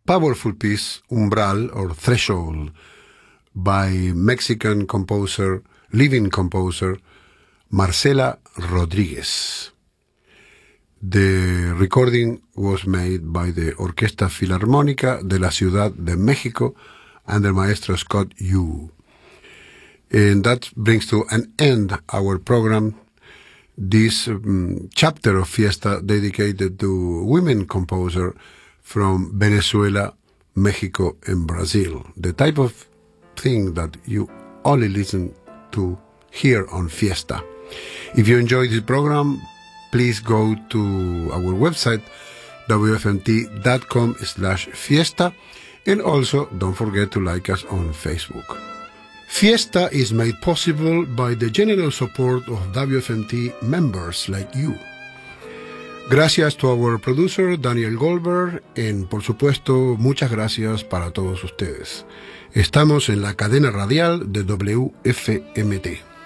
powerful piece, Umbral or Threshold, by Mexican composer, living composer, Marcela Rodriguez. The recording was made by the Orquesta Filarmónica de la Ciudad de México under Maestro Scott Yu. And that brings to an end our program, this chapter of Fiesta dedicated to women composer from Venezuela, Mexico, and Brazil. The type of thing that you only listen to here on Fiesta. If you enjoyed this program, please go to our website, wfmt.com/fiesta, and also don't forget to like us on Facebook. Fiesta is made possible by the generous support of WFMT members like you. Gracias to our producer, Daniel Goldberg, y por supuesto, muchas gracias para todos ustedes. Estamos en la cadena radial de WFMT.